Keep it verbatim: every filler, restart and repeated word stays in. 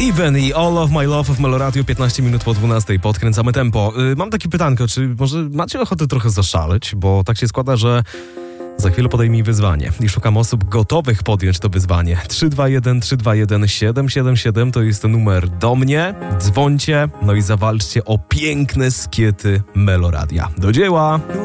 Even i All of My Love w Meloradiu, piętnaście minut po dwunastej, podkręcamy tempo. Yy, mam takie pytanko, czy może macie ochotę trochę zaszaleć? Bo tak się składa, że za chwilę podejmij wyzwanie i szukam osób gotowych podjąć to wyzwanie. trzy dwa jeden trzy dwa jeden siedem siedem siedem to jest numer do mnie. Dzwońcie, no i zawalczcie o piękne skiety Meloradia. Do dzieła!